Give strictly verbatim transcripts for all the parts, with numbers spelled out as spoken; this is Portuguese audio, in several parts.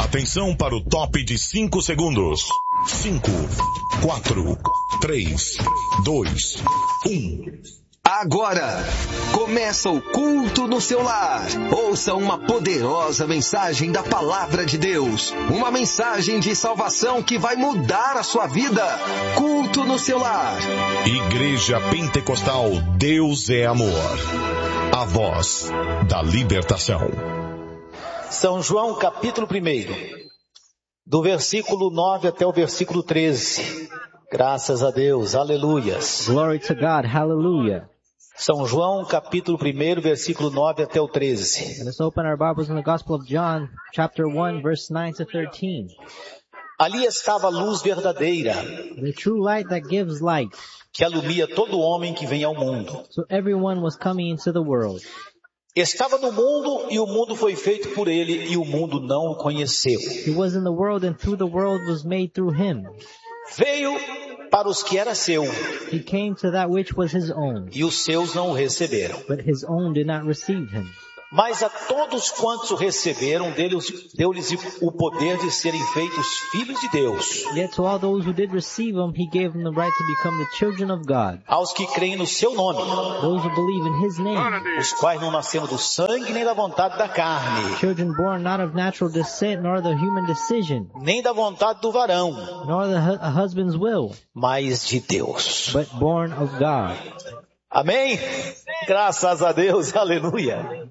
Atenção para o top de cinco segundos. cinco, quatro, três, dois, um. Agora, começa o culto no seu lar. Ouça uma poderosa mensagem da Palavra de Deus. Uma mensagem de salvação que vai mudar a sua vida. Culto no seu lar. Igreja Pentecostal Deus é Amor. A voz da libertação. São João capítulo primeiro, do versículo nove até o versículo treze. Graças a Deus, aleluias. Glory to God, hallelujah. São João capítulo primeiro, versículo nove até o treze. Let's open our Bibles in the Gospel of John, chapter one, verse nine to thirteen. Ali estava a luz verdadeira, The true light that gives light, que alumia todo homem que vem ao mundo. so everyone was coming into the world. Estava no mundo e o mundo foi feito por ele e o mundo não o conheceu. He was in the world and through the world was made through him. Veio para os que era seu He came to that which was his own, e os seus não o receberam. but his own did not receive him. Mas a todos quantos o receberam, deles- deu-lhes o poder de serem feitos filhos de Deus. Yet to all those who did receive him, he gave them the right to become the children of God, Aos que creem no seu nome, those who believe in his name, os quais não nasceram do sangue nem da vontade da carne, children born not of natural descent, nor the human decision, nem da vontade do varão, nor the hu- a husband's will, mas de Deus. but born of God. Amém? Graças a Deus, aleluia.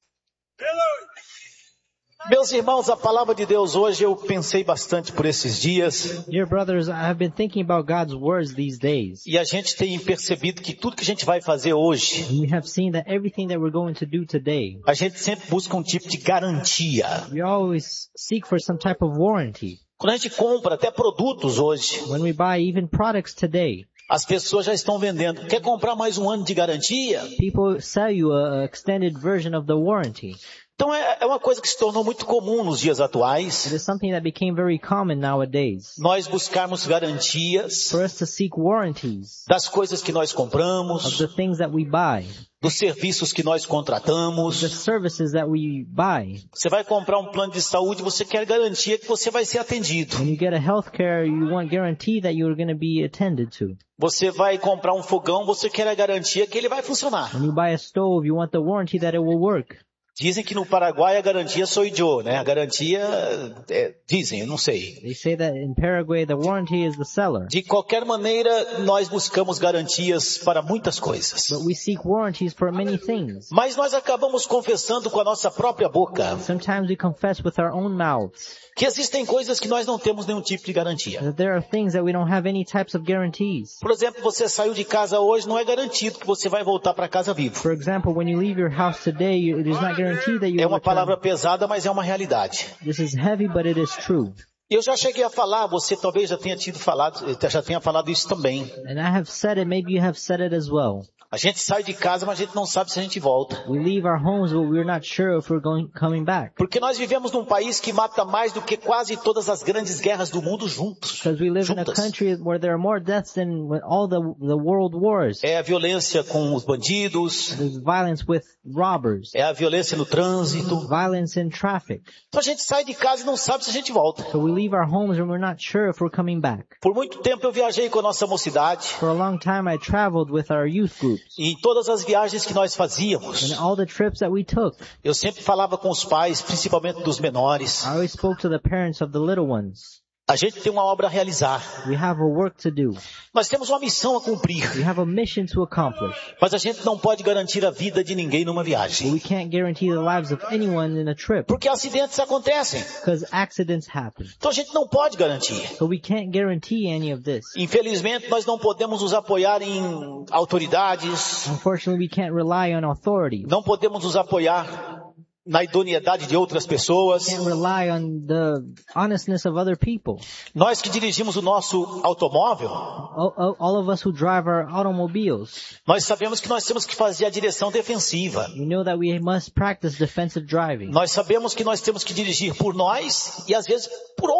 Meus irmãos, a palavra de Deus hoje eu pensei bastante por esses dias Dear brothers, I have been thinking about God's words these days. e a gente tem percebido que tudo que a gente vai fazer hoje, And we have seen that everything that we're going to do today, a gente sempre busca um tipo de garantia. we always seek for some type of warranty. Quando a gente compra até produtos hoje, When we buy even products today, as pessoas já estão vendendo. Quer comprar mais um ano de garantia? people sell you a a extended version of the warranty. Então é, é uma coisa que se tornou muito comum nos dias It atuais, is something that became very common nowadays. nós buscarmos garantias For us to seek warranties das coisas que nós of compramos, the things that we buy, dos serviços que nós contratamos. the services that we buy. Você vai comprar um plano de saúde, você quer garantia que você vai ser atendido. When you get a health care, you want guarantee that you're going to be attended to. Você vai comprar um fogão, você quer a garantia que ele vai funcionar. When you buy a stove, you want the warranty that it will work. Dizem que no Paraguai a garantia sou eu, né? A garantia, é, dizem, eu não sei. They say that in Paraguay, the warranty is the seller. De qualquer maneira, nós buscamos garantias para muitas coisas. But we seek warranties for many things. Mas nós acabamos confessando com a nossa própria boca Sometimes we confess with our own mouths que existem coisas que nós não temos nenhum tipo de garantia. that there are things that we don't have any types of guarantees. Por exemplo, você saiu de casa hoje, não é garantido que você vai voltar para casa vivo. For example, when you leave your house today, you- it is not guaranteed that you É will uma palavra return. pesada, mas é uma realidade. This is heavy, but it is true. Eu já cheguei a falar, você talvez já tenha tido falado, já tenha falado isso também. And I have said it, maybe you have said it as well. A gente sai de casa, mas a gente não sabe se a gente volta. We leave our homes, but we're not sure if we're going, coming back. Porque nós vivemos num país que mata mais do que quase todas as grandes guerras do mundo juntos. Because we live in a juntas. country where there are more deaths than with all the, the world wars. É a violência com os bandidos, There's violence with robbers, é a violência no trânsito. violence in traffic. Então a gente sai de casa e não sabe se a gente volta. So we leave our homes and we're not sure if we're coming back. Por muito tempo eu viajei com a nossa mocidade. For a long time I traveled with our youth groups. E em todas as viagens que nós fazíamos, And all the trips that we took, eu sempre falava com os pais, principalmente dos menores. I always spoke to the parents of the little ones. A gente tem uma obra a realizar. We have a work to do. Nós temos uma missão a cumprir. We have a mission to accomplish. Mas a gente não pode garantir a vida de ninguém numa But viagem. we can't guarantee the lives of anyone in a trip Porque acidentes acontecem. because accidents happen. Então a gente não pode garantir. So we can't guarantee any of this. Infelizmente, nós não podemos nos apoiar em autoridades. Unfortunately, we can't rely on authority. Não podemos nos apoiar na idoneidade de outras pessoas. Can't rely on the honestness of other people. Nós que dirigimos o nosso automóvel, All, all, all of us who drive our automobiles, nós sabemos que nós temos que fazer a direção defensiva. we know that we must practice defensive driving. Nós sabemos que nós temos que dirigir por nós e às vezes por outros.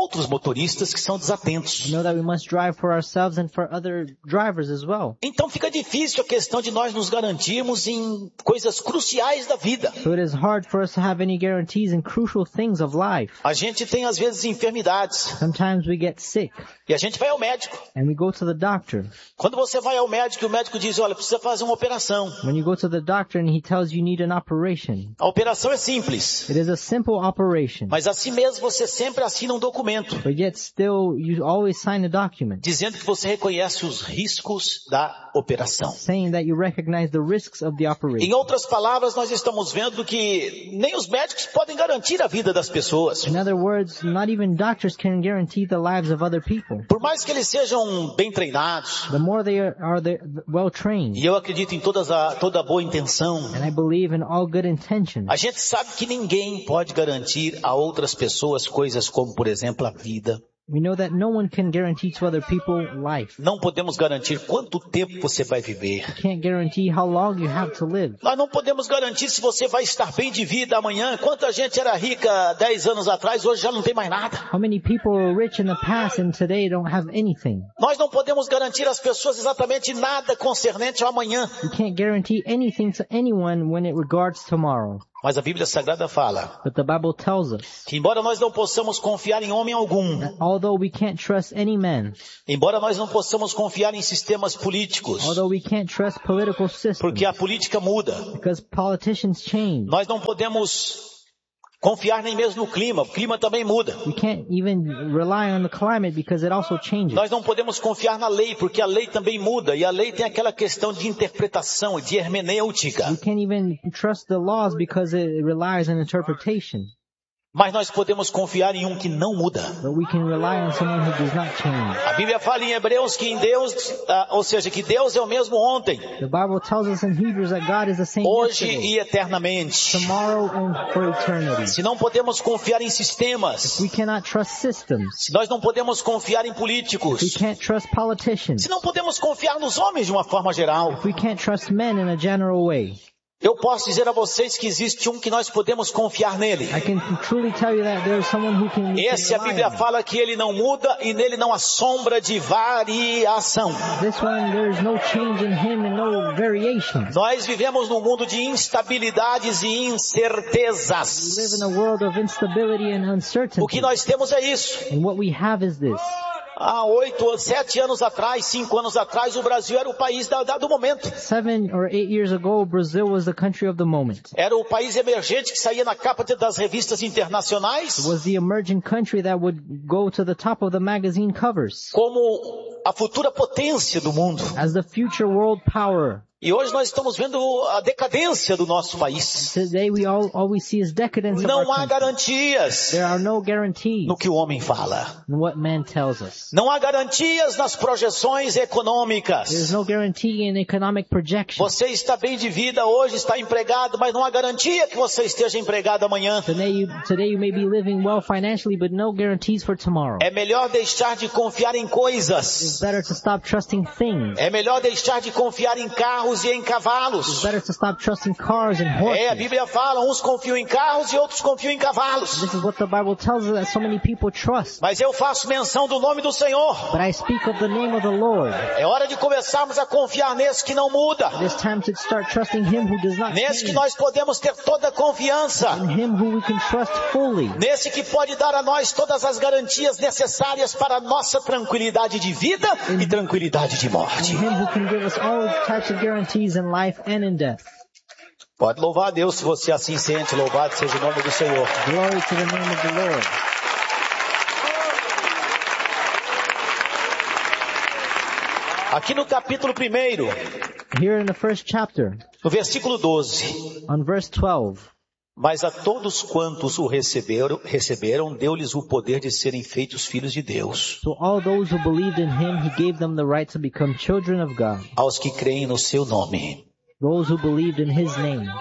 outros motoristas que são desatentos. We know that we must drive for ourselves and for other drivers as well. Então fica difícil a questão de nós nos garantirmos em coisas cruciais da vida. So it is hard for us to have any guarantees in crucial things of life. A gente tem às vezes enfermidades Sometimes we get sick e a gente vai ao médico. and we go to the doctor. Quando você vai ao médico, o médico diz, olha, precisa fazer uma operação. When you go to the doctor and he tells you you need an operation. A operação é simples, It is a simple operation. mas assim mesmo você sempre assina um documento But yet still you always sign a document dizendo que você reconhece os riscos da operação. saying that you recognize the risks of the Em operation. outras palavras, nós estamos vendo que nem os médicos podem garantir a vida das pessoas. In other words, not even doctors can guarantee the lives of other people. Por mais que eles sejam bem treinados, The more they are, are they well trained, e eu acredito em todas a, toda a boa intenção, and I believe in all good intentions, a gente sabe que ninguém pode garantir a outras pessoas coisas como, por exemplo, a vida. we know that no one can guarantee to other people life. Não podemos garantir quanto tempo você vai viver. Can't guarantee how long you have to live. Nós não podemos garantir se você vai estar bem de vida amanhã. Quanta gente era rica dez anos atrás, hoje já não tem mais nada. How many people were rich in the past and today don't have anything? Nós não podemos garantir às pessoas exatamente nada concernente ao amanhã. You can't guarantee anything to anyone when it regards tomorrow. Mas a Bíblia Sagrada fala But the Bible tells us que embora nós não possamos confiar em homem algum, that although we can't trust any man, embora nós não possamos confiar em sistemas políticos, although we can't trust political systems, porque a política muda, because politicians change, nós não podemos confiar nem mesmo no clima, o clima também muda. we can't even rely on the climate because it also changes. Nós não podemos confiar na lei, porque a lei também muda, e a lei tem aquela questão de interpretação, de hermenêutica. We can't even trust the laws because it relies on interpretation. Mas nós podemos confiar em um que não muda. But we can rely on someone who does not change. A Bíblia fala em Hebreus que em Deus, ah, ou seja, que Deus é o mesmo ontem, The Bible tells us in Hebrews that God is the same hoje yesterday, e eternamente. tomorrow, and for eternity. Se não podemos confiar em sistemas, We cannot trust systems. se nós não podemos confiar em We políticos, can't trust politicians. se não podemos confiar nos homens de uma forma geral, We can't trust men in a general way. eu posso dizer a vocês que existe um que nós podemos confiar nele. I can truly tell you that there is someone who can, we can Esse a rely Bíblia on. fala que ele não muda e nele não há sombra de variação. This one, there is no change in him and no variation. Nós vivemos num mundo de instabilidades e We live incertezas. in a world of instability and O uncertainty. que nós temos é isso. And what we have is this. Há oito, sete anos atrás, cinco anos atrás, o Brasil era o país da, da, do momento. Seven or eight years ago, Brazil was the country of the moment. Era o país emergente que saía na capa de- das revistas internacionais It was the emerging country that would go to the top of the magazine covers como a futura potência do mundo. as the future world power. E hoje nós estamos vendo a decadência do nosso país. Today we all, all we see is decadence of our Não há country. garantias There are no guarantees no que o homem fala. in what man tells us. Não há garantias nas projeções There's econômicas. no guarantee in economic projections. Você está bem de vida hoje, está empregado, mas não há garantia que você esteja empregado amanhã. Today you, today you may be living well financially, but no guarantees for tomorrow. É melhor deixar de confiar em It's coisas. better to stop trusting things. É melhor deixar de confiar em carros e em It's cavalos. better to stop trusting cars and É, a horses. Bíblia fala, uns confiam em carros e outros confiam em cavalos. This is what the Bible tells us that so many people trust. Mas eu faço menção do nome do Senhor. But I speak of the name of the Lord. É hora de começarmos a confiar nesse que não muda. It is time to start trusting Him who does not Nesse que change. nós podemos ter toda a confiança. In Him who we can trust fully. Nesse que pode dar a nós todas as garantias necessárias para a nossa tranquilidade de vida e tranquilidade de morte. In Him who can give us all types of guarantees in life and in death. Pode louvar a Deus se você assim sente. Louvado seja o nome do Senhor. Glory to the name of the Lord. Aqui no capítulo primeiro, Here in the first chapter, no versículo doze. on verse twelve, Mas a todos quantos o receberam, receberam, deu-lhes o poder de serem feitos filhos de Deus. so all those who believed in Him, He gave them the right to become children of God. Aos que creem no seu nome. Those who believed in His name.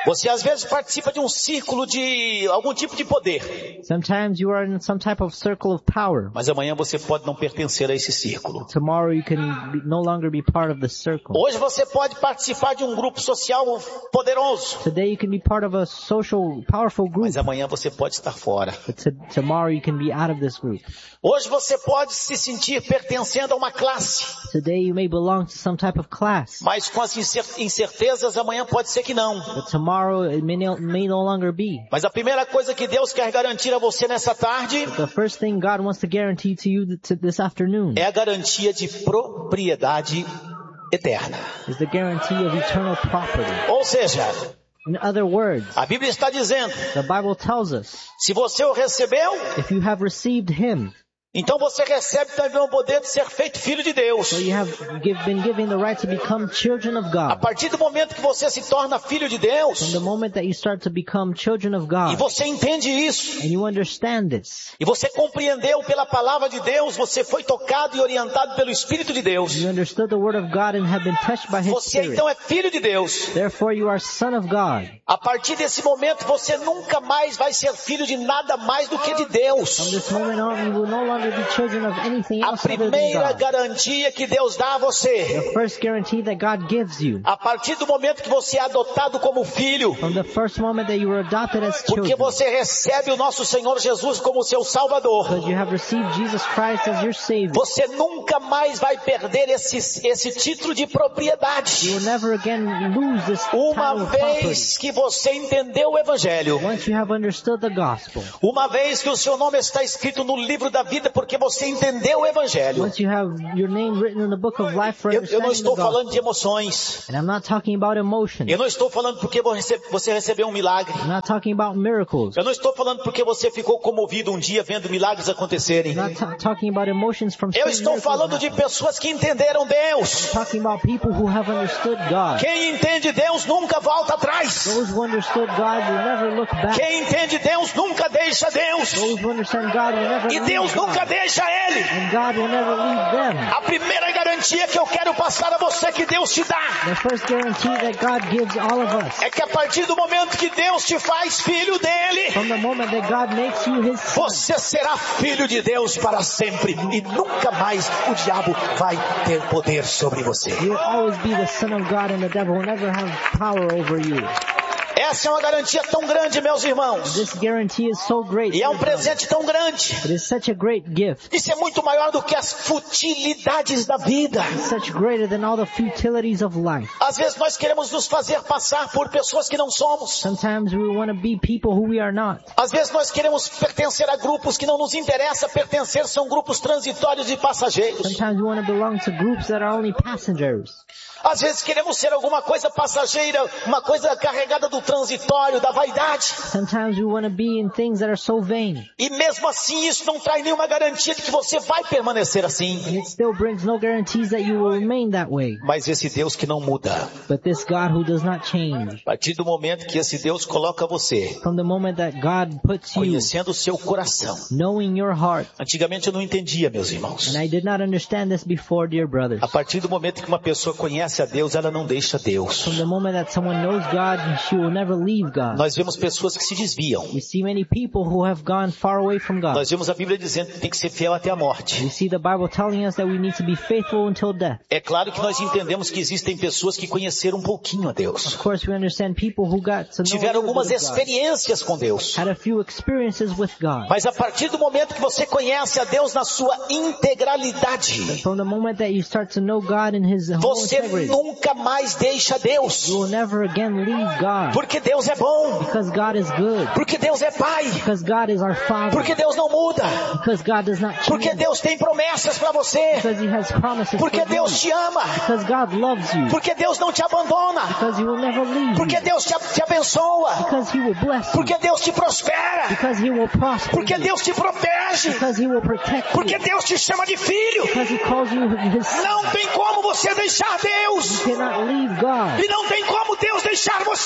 Você às vezes participa de um círculo de algum tipo de poder. Sometimes you are in some type of circle of power. Mas amanhã você pode não pertencer a esse círculo. Tomorrow you can be, no longer be part of the circle. Hoje você pode participar de um grupo social poderoso. Today you can be part of a social, powerful group. Mas amanhã você pode estar fora. But to, tomorrow you can be out of this group. Hoje você pode se sentir pertencendo a uma classe. Today you may belong to some type of class. Mas com as incertezas amanhã pode ser que não. But tomorrow it may no, may no longer be. Mas a primeira coisa que Deus quer garantir a você nessa tarde But the first thing God wants to guarantee to you to this afternoon é a garantia de propriedade eterna. is the guarantee of eternal property. Ou seja, In other words, a Bíblia está dizendo, the Bible tells us, se você o recebeu, if you have received Him, então você recebe também o poder de ser feito filho de Deus. so you have give, been given the right to become children of A God. partir do momento que você se torna filho de Deus, From the moment that you start to become children of e God, você entende isso, and you understand this, e você compreendeu pela palavra de Deus, você foi tocado e orientado pelo Espírito de Deus, you understood the Word of God and have been touched by His você Spirit. então é filho de Deus. Therefore you are son of God. A partir desse momento você nunca mais vai ser filho de nada mais do que de From Deus. this moment on, you will no longer be children of anything A else other than primeira God. garantia que Deus dá a você, The first guarantee that God gives you, a partir do momento que você é adotado como filho, from the first moment that you were adopted as porque children, você recebe o nosso Senhor Jesus como seu Salvador, because you have received Jesus Christ as your Savior, você nunca mais vai perder esse, esse título de you propriedade. will never again lose this Uma title of property. vez que você entendeu o Evangelho, Once you have understood the gospel, uma vez que o seu nome está escrito no livro da vida porque você entendeu o Evangelho. once you have your name written in the book of life for Eu, eu não understanding estou the falando gospel, de emoções. and I'm not talking about emotion, Eu não estou falando porque você você recebeu um milagre. I'm not talking about miracles, Eu não estou falando porque você ficou comovido um dia vendo milagres acontecerem. I'm not ta- talking about emotions from Eu seeing estou miracles falando de happen. pessoas que entenderam Deus. I'm talking about people who have understood God. Quem entende Deus nunca volta atrás. Those who understood God will never look back. Quem entende Deus nunca deixa Deus. Those who understand God will never E leave Deus God. nunca deixa ele. And God will never leave them. A primeira garantia que eu quero passar a você que Deus te dá The first guarantee that God gives all of us, é que a partir do momento que Deus te faz filho dele, from the moment that God makes you His son, você será filho de Deus para sempre e nunca mais o diabo vai ter poder sobre você. you'll always be the son of God and the devil will never have power over you. Essa é uma garantia tão grande, meus irmãos. This guarantee is so great. E é um presente tão grande. It is such a great gift. Isso é muito maior do que as futilidades da vida. It's such greater than all the futilities of life. Às vezes nós queremos nos fazer passar por pessoas que não somos. Sometimes we want to be people who we are not. Às vezes nós queremos pertencer a grupos que não nos interessa pertencer, são grupos transitórios e passageiros. Sometimes we want to belong to groups that are only passengers. Às vezes queremos ser alguma coisa passageira, uma coisa carregada do transitório, da vaidade. Sometimes we want to be in things that are so vain. E mesmo assim isso não traz nenhuma garantia de que você vai permanecer assim. And it still brings no guarantees that you will remain that way. Mas esse Deus que não muda, But this God who does not change, a partir do momento que esse Deus coloca você, from the moment that God puts you, conhecendo o seu coração. knowing your heart, Antigamente eu não entendia, meus irmãos. and I did not understand this before, dear brothers. A partir do momento que uma pessoa conhece a Deus, ela não deixa Deus. From the moment that someone knows God, she will never leave God. Nós vemos pessoas que se desviam. We see many people who have gone far away from God. Nós vemos a Bíblia dizendo que tem que ser fiel até a morte. We see the Bible telling us that we need to be faithful until death. É claro que nós entendemos que existem pessoas que conheceram um pouquinho a Deus. Of course, we understand people who got to know a Tiveram little algumas bit of God, experiências com Deus. had a few experiences with God. Mas a partir do momento que você conhece a Deus na sua integralidade, From the moment that you start to know God in His whole você integrity, nunca mais deixa Deus. you will never again leave God. Porque Deus é bom. Because God is good. Porque Deus é Pai. Because God is our Father. Porque Deus não muda. Because God does not Porque change. Deus tem promessas para você. Because He has promises Porque for you. Deus te ama. Because God loves you. Porque Deus não te abandona. Because He will never leave Porque you. Deus te, te abençoa. Because He will bless you. Porque Deus te prospera. Because He will prosper Porque you. Deus te protege. Because He will protect Porque you. Deus te chama de filho. Because He calls you His son. Não tem como você deixar Deus. You cannot leave God. E não tem como Deus deixar você. There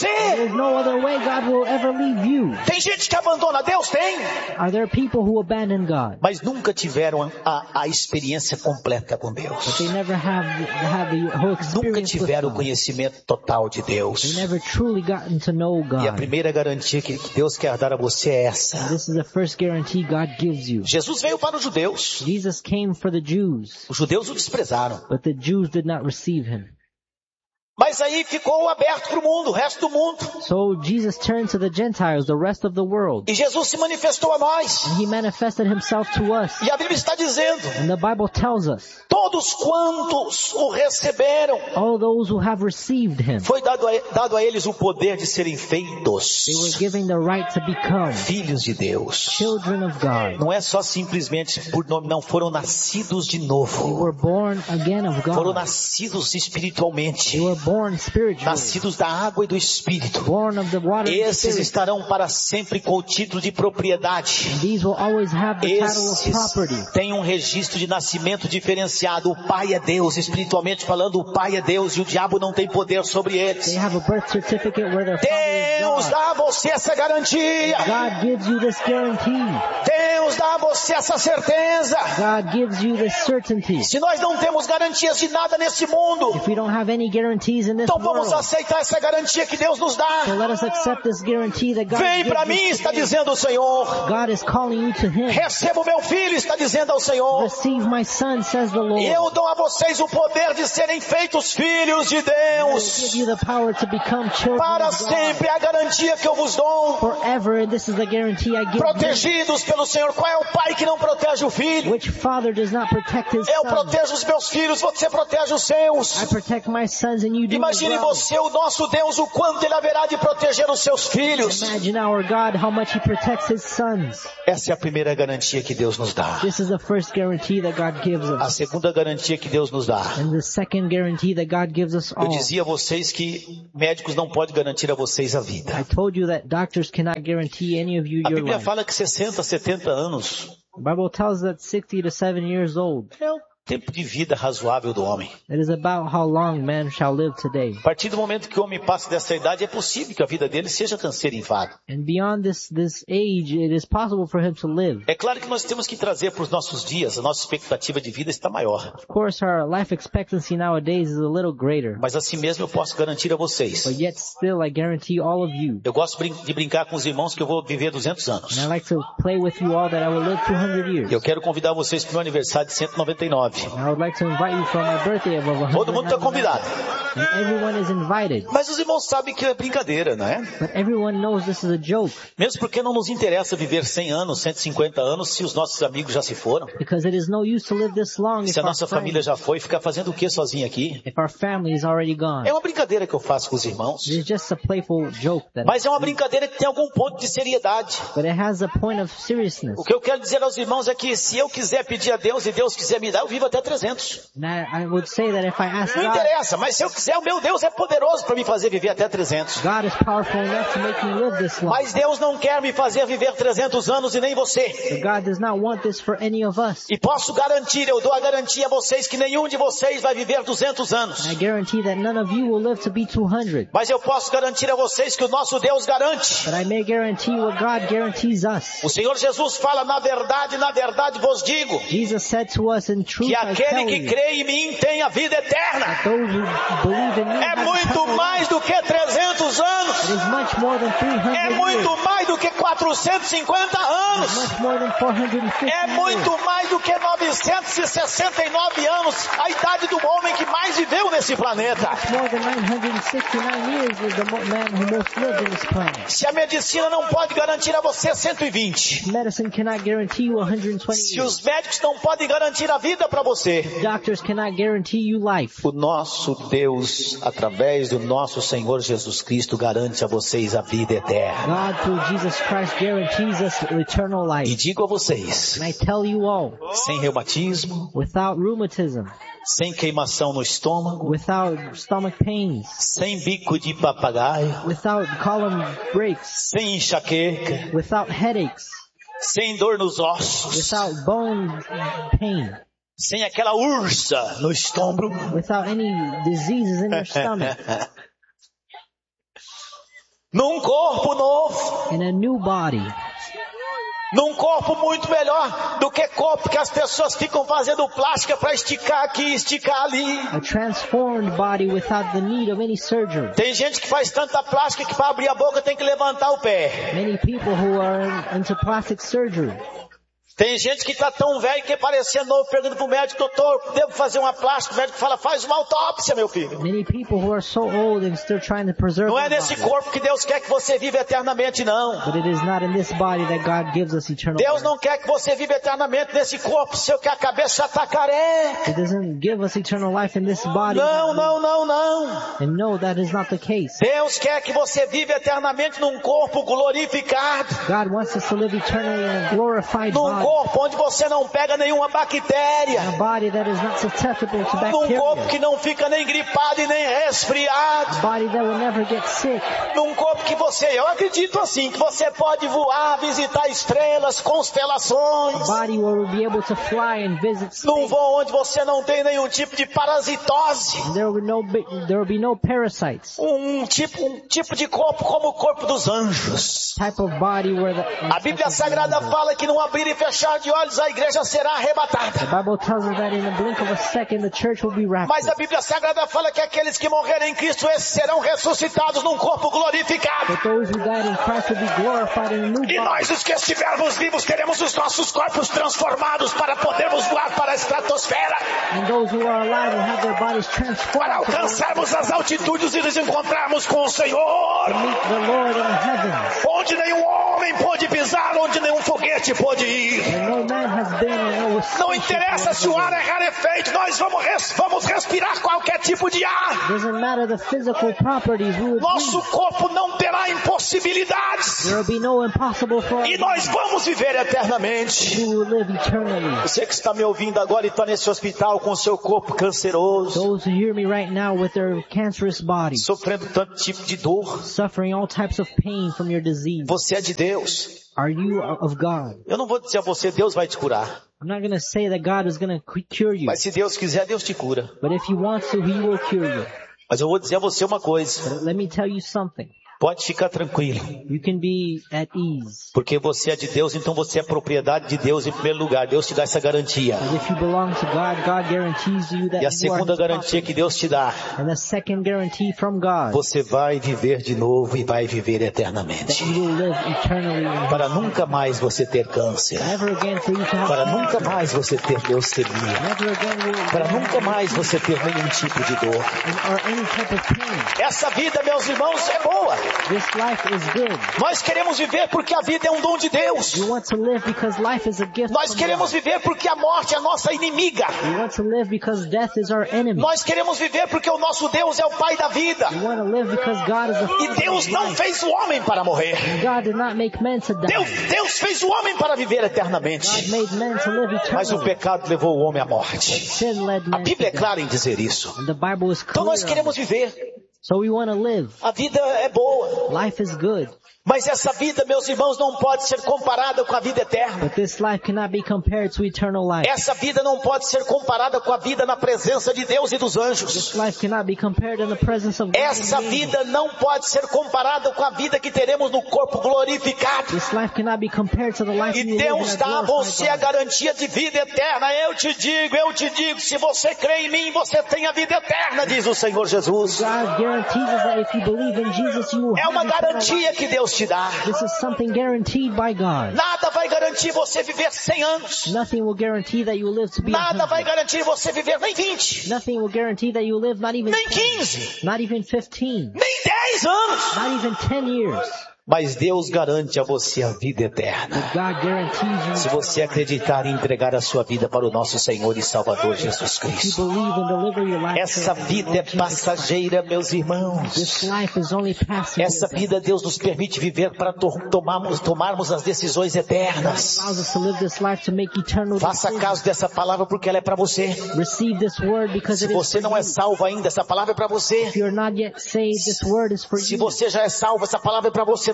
There's no other way God will ever leave you. Tem gente que abandona Deus? Tem. Are there people who abandon God? Mas nunca tiveram a, a experiência completa com But Deus. they never have, have the whole Nunca experience with tiveram o God. conhecimento total de Deus. They never truly gotten to know E a God. primeira garantia que Deus quer dar a você é essa. This is the first guarantee God gives you. Jesus veio para os judeus. Jesus came for the Jews, Os judeus o desprezaram. but the Jews did not receive him. Mas aí ficou aberto para o mundo, o resto do mundo. So Jesus turned to the Gentiles, the rest of the world, E Jesus se manifestou a nós. and he manifested himself to us. E a Bíblia está dizendo, And the Bible tells us, todos quantos o receberam, all those who have received him, foi dado a, dado a eles o poder de serem feitos they were given the right to become filhos de Deus. children of God. Não é só simplesmente por nome, não, foram nascidos de They novo. were born again of Foram God. nascidos espiritualmente. They were born spiritually, Nascidos da água e do Espírito. born of the water and the Esses Spirit. estarão para sempre com o título de propriedade. And these will always have the title of property. Esses têm um registro de nascimento diferenciado. O Pai é Deus, espiritualmente falando, o Pai é Deus e o diabo não tem poder sobre eles. They have a birth certificate where their father Deus is God. dá a você essa garantia. God gives you this guarantee. Deus dá a você essa certeza. God gives you this certainty. Se nós não temos garantias de nada nesse mundo, If we don't have any guarantees in this então vamos world, aceitar essa garantia que Deus nos so dá. let us accept this guarantee that God Vem para gives mim, us está today. dizendo o Senhor. God is calling you to Him. Receba o meu filho, está dizendo ao Senhor. Receive my son, says the Lord. E eu dou a vocês o poder de serem feitos filhos de I will Deus. give you the power to become children Para of God sempre é a garantia que eu vos dou. forever, and this is the guarantee I give you. Protegidos pelo Senhor. Qual é o pai que não protege o filho? Which father does not protect his Eu son? protejo os meus filhos, você protege os seus. I protect my sons and you do as Imagine well. você, o nosso Deus, o quanto Ele haverá de proteger os seus filhos. Imagine our God, how much He protects His sons. Essa é a primeira garantia que Deus nos dá. This is the first guarantee that God gives A us. segunda garantia que Deus nos dá. And the second guarantee that God gives us Eu all. dizia a vocês que médicos não podem garantir a vocês a vida. I told you that doctors cannot guarantee any of you A your Bíblia life. fala que sessenta, setenta anos The Bible tells us that sixty to seventy years old, é o tempo de vida razoável do homem. that is about how long man shall live today. A partir do momento que o homem passa dessa idade, é possível que a vida dele seja cancerivada. And beyond this, this age, it is possible for him to live. É claro que nós temos que trazer para os nossos dias, a nossa expectativa de vida está maior. Of course, our life expectancy nowadays is a little greater, Mas assim mesmo eu posso garantir a vocês. but yet still I guarantee all of you. Eu gosto brin- de brincar com os irmãos que eu vou viver duzentos anos. And I like to play with you all that I will live two hundred years. E eu quero convidar vocês para o meu aniversário de cento e noventa e nove. And I would like to invite you for my birthday of one Todo mundo está hundred convidado. And everyone is invited. Mas os irmãos sabem que é brincadeira, não é? But everyone knows this is a joke, Mesmo porque não nos interessa viver cem anos, cento e cinquenta anos, se os nossos amigos já se foram. because it is no use to live this long if Se a our, nossa família friends, já foi, ficar fazendo o que sozinho aqui? if our family is already gone. É uma brincadeira que eu faço com os irmãos. It is just a playful joke that, Mas é uma brincadeira que tem algum ponto de seriedade. but it has a point of seriousness. O que eu quero dizer aos irmãos é que se eu quiser pedir a Deus e Deus quiser me dar, eu vivo até trezentos. And I, I would say that if I ask Não God, interessa, mas se eu quiser, o meu Deus é poderoso para me fazer viver até trezentos. God is powerful enough to make me live this long. Mas Deus não quer me fazer viver trezentos anos e nem você. But God does not want this for any of us. E posso garantir, eu dou a garantia a vocês que nenhum de vocês vai viver duzentos anos. And I guarantee that none of you will live to be two hundred. Mas eu posso garantir a vocês que o nosso Deus garante. But I may guarantee what God guarantees us. O Senhor Jesus fala, na verdade, na verdade vos digo, Jesus said to us, in truth que I aquele tell que you, crê em mim tem a vida eterna. those who believe in me É have muito eternal life. mais do que trezentos anos. It is much more than three É hundred years. muito mais do que quatrocentos e cinquenta It anos. is much more than four hundred fifty É years. muito mais do que novecentos e sessenta e nove anos, a idade do homem que mais viveu nesse planeta. More than nine hundred sixty-nine years is the mo- man who most lived in this planet. Se a medicina não pode garantir a você cento e vinte, Medicine cannot guarantee you one hundred twenty se years. os médicos não podem garantir a vida para você, Doctors cannot guarantee you life. o nosso Deus, através do nosso Senhor Jesus Cristo, garante a vocês a vida eterna. God, through Jesus Christ, guarantees us eternal E life. digo a vocês, And I tell you all, sem reumatismo, without rheumatism, sem queimação no estômago, without stomach pains, sem bico de papagaio, without column breaks, sem enxaqueca, without headaches, sem dor nos ossos, without bone pain, sem aquela ursa no estômago. without any diseases in your stomach. num corpo novo, in a new body, num corpo muito melhor do que corpo que as pessoas ficam fazendo plástica para esticar aqui, esticar ali. a transformed body without the need of any surgery. Tem gente que faz tanta plástica que para abrir a boca tem que levantar o pé. Many people who are in, into plastic surgery. Tem gente que está tão velho que parecia novo, perguntando pro médico, doutor, devo fazer uma plástica? O médico fala, faz uma autópsia, meu filho. Many people who are so old and still trying to preserve Não é their nesse body. corpo que Deus quer que você viva eternamente, não. But it is not in this body that God gives us eternal Deus life. não quer que você viva eternamente nesse corpo seu que a cabeça já está careca. It doesn't give us eternal life in this body. Não, não, não, não. And no, that is not the case. Deus quer que você viva eternamente num corpo glorificado. God wants us to live eternally in a glorified Num body. corpo onde você não pega nenhuma bactéria. A body that is not susceptible to Num corpo bacteria. que não fica nem gripado e nem A resfriado. body that will never get sick. Num corpo que você, eu acredito assim, que você pode voar, visitar estrelas, A constelações. body where we'll be able to fly and visit Num space. voo onde você não tem nenhum tipo de parasitose. And there will be no bi- there will be no parasites. Um tipo, um tipo de corpo como o corpo dos anjos. Type of body where the A Bíblia Sagrada fala que num abrir e fechar de olhos a igreja será arrebatada. The Bible tells us that in a blink of a second the church will be Mas raptured. a Bíblia Sagrada fala que aqueles que morrerem em Cristo, esses serão ressuscitados num corpo glorificado. But those who died in Christ will be glorified in a new E body. nós, os que estivermos vivos, teremos os nossos corpos transformados para podermos voar para a estratosfera, And those who are alive will have their bodies transformed para to alcançarmos as altitudes e nos encontrarmos com o Senhor, meet the Lord in the heavens. onde nenhum homem pôde pisar, onde nenhum foguete pôde ir. Where no man has been and no Não interessa se o ar é rarefeito, nós vamos, res, vamos respirar qualquer tipo de ar. doesn't matter the physical properties. We will Nosso breathe. corpo não terá impossibilidades. There will be no impossible for us. E nós vamos viver eternamente. We will live eternally. Você que está me ouvindo agora e está nesse hospital com seu corpo canceroso, Those who hear me right now with their cancerous body, sofrendo tanto tipo de dor, suffering all types of pain from your disease, você é de Deus. are you of God? Eu não vou dizer a você, Deus vai te curar. I'm not going to say that God is going to cure you. Mas se Deus quiser, Deus te cura. But if He wants to, He will cure you. Mas eu vou dizer a você uma coisa. But let me tell you something. Pode ficar tranquilo. You can be at ease. Porque você é de Deus, então você é propriedade de Deus em primeiro lugar. Deus te dá essa garantia. Because if you belong to God, God guarantees you that E a you are segunda His garantia que Deus te dá, property. And the second guarantee from God, você vai viver de novo e vai viver that eternamente. you will live eternally in Para nunca mais você ter câncer. Never again for you to have Para nunca mais você ter leucemia. Never again will you Para nunca mais você ter nenhum tipo de dor. or any type of pain. Essa vida, meus irmãos, é boa. This life is good. Nós queremos viver porque a vida é um dom de Deus. You want to live because life is a gift Nós from queremos God. viver porque a morte é a nossa inimiga. We want to live because death is our enemy. Nós queremos viver porque o nosso Deus é o Pai da vida. We want to live because God is the E Father Deus of não life. fez o homem para morrer. God did not make men to die. Deus, Deus fez o homem para viver God eternamente. made men to live Mas o eternally. pecado levou o homem à morte. Sin led A men Bíblia é to clara em dizer isso. die. And the Bible is Então clear. nós on queremos it. viver. So we want to live. A vida é boa. Life is good. Mas essa vida, meus irmãos, não pode ser comparada com a vida eterna. But this life cannot be compared to eternal life. Essa vida não pode ser comparada com a vida na presença de Deus e dos anjos. This life cannot be compared in the presence of God. Essa and the angels. vida não pode ser comparada com a vida que teremos no corpo glorificado. This life cannot be compared to the life E you live Deus in dá a a você a glorified body. garantia de vida eterna. Eu te digo, eu te digo, se você crê em mim, você tem a vida eterna, diz o Senhor Jesus. God guarantees us that if you believe in Jesus, you will É have uma eternal garantia life. que Deus te dá. This is something guaranteed by God. Nada vai garantir você viver cem anos. Nothing will guarantee that you will live to be Nada vai one hundred. garantir você viver nem vinte, Nothing will guarantee that you will live not even nem ten, quinze, not even fifteen, nem dez anos. not even ten years. Mas Deus garante a você a vida eterna. God guarantees Se you você acreditar e entregar a sua vida para o nosso Senhor e Salvador Jesus if you Cristo. believe and deliver your life. Essa to vida é Lord Jesus Christ. passageira, meus irmãos. This life is only passing. Essa vida Deus nos permite viver para to- tomarmos, tomarmos as decisões eternas. allows us to live this life to make eternal Faça decisions. caso dessa palavra porque ela é para você. Receive this word because Se it is você for não é you. salvo ainda, essa palavra é para você. If you're not yet saved, this word is for Se you. você já é salvo, essa palavra é para você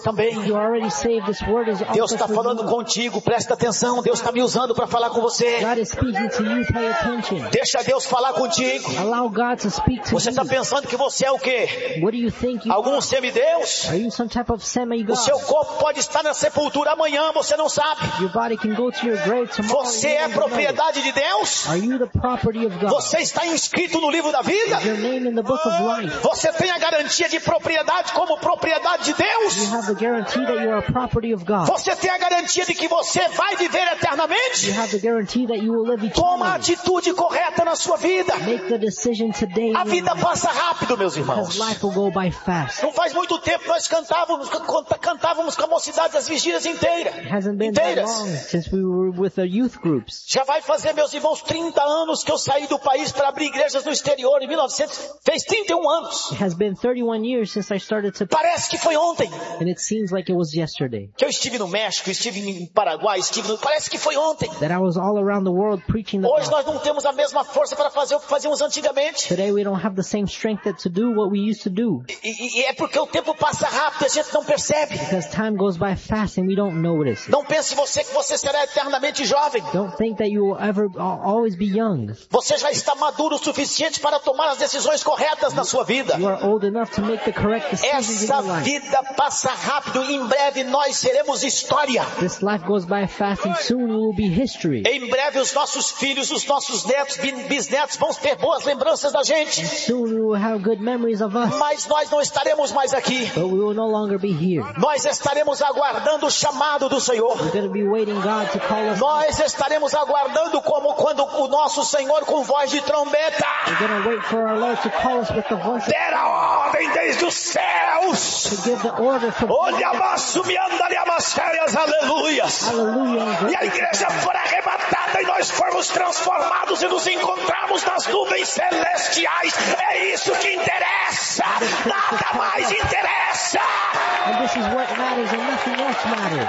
também. You are already saved. This word is Deus also está for falando you. contigo, presta atenção. Deus está me usando para falar com você. God is speaking to you. Pay attention. Deixa Deus falar contigo. Allow God to speak to Você está you. pensando que você é o quê? What do you think you Algum are? semideus? Are you some type of O semi-God? seu corpo pode estar na sepultura amanhã, você não sabe. Your body can go to your grave tomorrow. Você you é don't know. propriedade de Deus? Are you the property of God? Você está inscrito no livro da vida? Is your name in the book of life? Você tem a garantia de propriedade como propriedade de Deus? You have the guarantee that you are a property of God. Você tem a garantia de que você vai viver eternamente? You have the guarantee that you will live Toma a eternally. atitude correta na sua vida. Make the decision today. A vida passa rápido, meus irmãos. Because life will go by fast. Não faz muito tempo nós cantávamos, cantávamos com a mocidade das vigílias inteiras. It hasn't been that Inteiras. long since we were with the youth groups. Já vai fazer, meus irmãos, trinta anos que eu saí do país para abrir igrejas no exterior. Em mil e novecentos, fez trinta e um anos. It has been thirty-one years since I started to, Parece que foi ontem and it seems like it was yesterday. que eu estive no México, estive em Paraguai, estive no... Parece que foi ontem. That I was all around the world preaching the Hoje gospel. nós não temos a mesma força para fazer o que fazíamos antigamente. Today we don't have the same strength that to do what we used to do. E, e- e é porque o tempo passa rápido, a gente não percebe. Because time goes by fast and we don't notice it. Não pense você que você será eternamente jovem. Don't think that you will ever al- always be young. Você já está maduro o suficiente para tomar as decisões corretas na sua vida. You are old enough to make the correct decisions in Essa your life. vida passa rápido. Em breve nós seremos história. This life goes by fast and soon it will be history. Em breve os nossos filhos, os nossos netos, bi- bisnetos vão ter boas lembranças da gente. Soon we will have good memories of us, Mas nós não estaremos mais aqui. but we will no longer be here. Nós estaremos aguardando o chamado do Senhor. We're going to be waiting God to call us. Nós estaremos aguardando como quando o nosso Senhor com voz de trombeta We're going to wait for our Lord to call us with the voice of, der a ordem desde os céus. to give the order from Olha abaixo, me andale amassarias, aleluias. Hallelujah. E a igreja for arrebatada e nós formos transformados e nos encontrarmos nas nuvens celestiais. É isso que interessa. Nada mais interessa. And this is what matters and nothing else matters.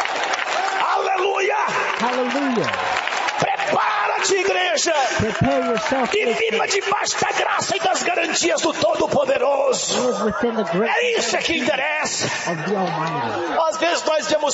Aleluia. Hallelujah. Prepara-te, igreja. Prepare yourself E to viva debaixo da graça e das garantias do Todo-Poderoso. live within the É grace isso que interessa. of the Almighty. Às vezes nós vemos